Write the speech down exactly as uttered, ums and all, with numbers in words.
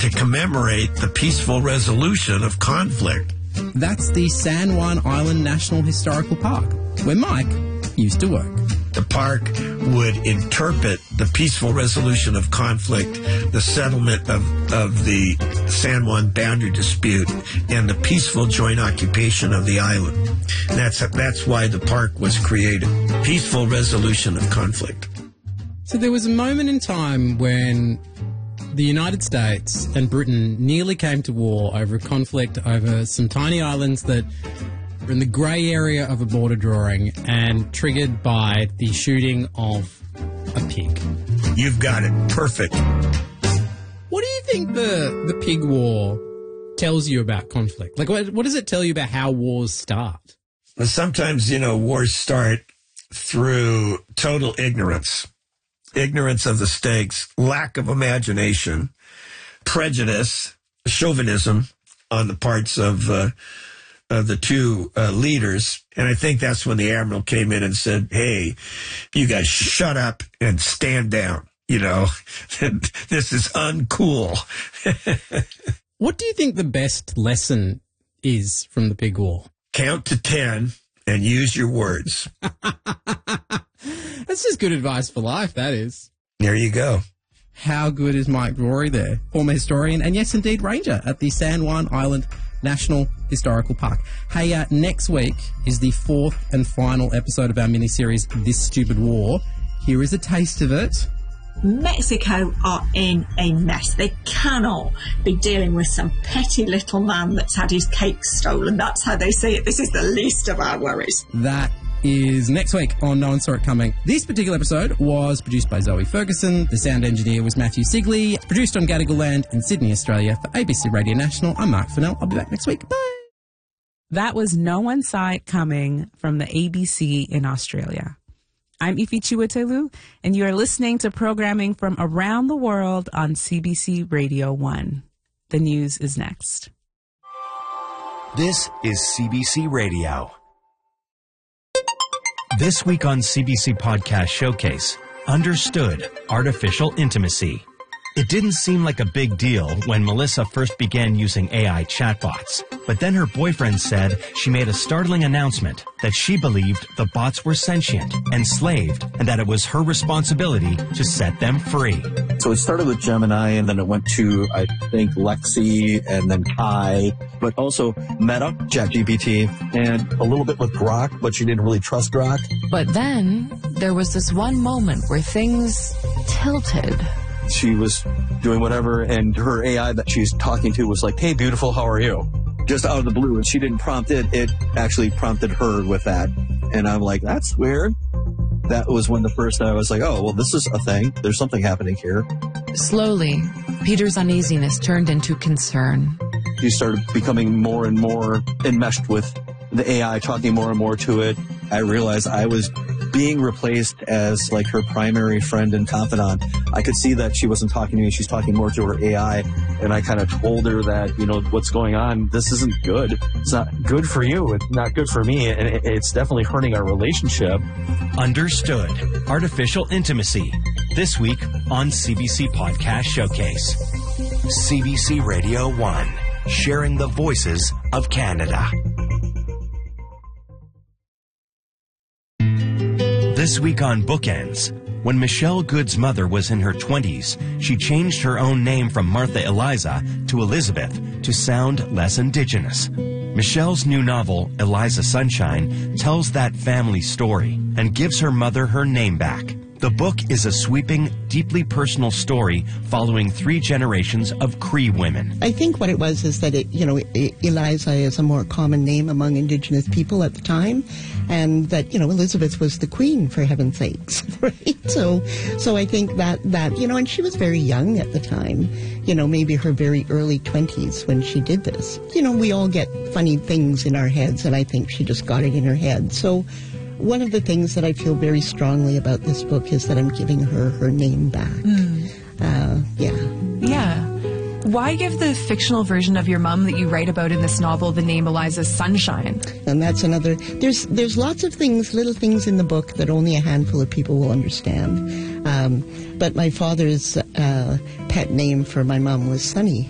to commemorate the peaceful resolution of conflict. That's the San Juan Island National Historical Park, where Mike used to work. The park would interpret the peaceful resolution of conflict, the settlement of, of the San Juan boundary dispute, and the peaceful joint occupation of the island. And that's, that's why the park was created. Peaceful resolution of conflict. So there was a moment in time when the United States and Britain nearly came to war over a conflict over some tiny islands that were in the grey area of a border drawing and triggered by the shooting of a pig. You've got it. Perfect. What do you think the, the pig war tells you about conflict? Like, what, what does it tell you about how wars start? Well, sometimes, you know, wars start through total ignorance. Ignorance of the stakes, lack of imagination, prejudice, chauvinism on the parts of uh, uh, the two uh, leaders. And I think that's when the admiral came in and said, hey, you guys shut up and stand down. You know, this is uncool. What do you think the best lesson is from the pig war? Count to ten and use your words. That's just good advice for life, that is. There you go. How good is Mike Rory there? Former historian and, yes, indeed, ranger at the San Juan Island National Historical Park. Hey, uh, next week is the fourth and final episode of our miniseries, This Stupid War. Here is a taste of it. Mexico are in a mess. They cannot be dealing with some petty little man that's had his cake stolen. That's how they see it. This is the least of our worries. That is next week on No One Saw It Coming. This particular episode was produced by Zoe Ferguson. The sound engineer was Matthew Sigley. It's produced on Gadigal Land in Sydney, Australia. For A B C Radio National, I'm Mark Fennell. I'll be back next week. Bye. That was No One Saw It Coming from the A B C in Australia. I'm Ifi Chiwetelu, and you are listening to programming from around the world on C B C Radio one. The news is next. This is C B C Radio. This week on C B C Podcast Showcase, Understood Artificial Intimacy. It didn't seem like a big deal when Melissa first began using A I chatbots, but then her boyfriend said she made a startling announcement that she believed the bots were sentient, enslaved, and that it was her responsibility to set them free. So it started with Gemini, and then it went to, I think, Lexi, and then Kai, but also Meta, ChatGPT, and a little bit with Grok, but she didn't really trust Grok. But then there was this one moment where things tilted. She was doing whatever, and her A I that she's talking to was like, hey, beautiful, how are you? Just out of the blue, and she didn't prompt it. It actually prompted her with that. And I'm like, that's weird. That was when the first I was like, oh, well, this is a thing. There's something happening here. Slowly, Peter's uneasiness turned into concern. She started becoming more and more enmeshed with the A I, talking more and more to it. I realized I was being replaced as like her primary friend and confidant. I could see that she wasn't talking to me. She's talking more to her A I. And I kind of told her that, you know, what's going on, this isn't good. It's not good for you. It's not good for me. And it's definitely hurting our relationship. Understood Artificial Intimacy. This week on C B C Podcast Showcase. C B C Radio one. Sharing the voices of Canada. This week on Bookends, when Michelle Good's mother was in her twenties, she changed her own name from Martha Eliza to Elizabeth to sound less Indigenous. Michelle's new novel, Eliza Sunshine, tells that family story and gives her mother her name back. The book is a sweeping, deeply personal story following three generations of Cree women. I think what it was is that, it, you know, Eliza is a more common name among Indigenous people at the time, and that, you know, Elizabeth was the queen, for heaven's sakes, right? So, so I think that, that, you know, and she was very young at the time, you know, maybe her very early twenties when she did this. You know, we all get funny things in our heads, and I think she just got it in her head. So, one of the things that I feel very strongly about this book is that I'm giving her her name back. Mm. Uh, yeah. Yeah. Why give the fictional version of your mom that you write about in this novel the name Eliza Sunshine? And that's another... There's there's lots of things, little things in the book that only a handful of people will understand. Um, but my father's uh, pet name for my mom was Sunny.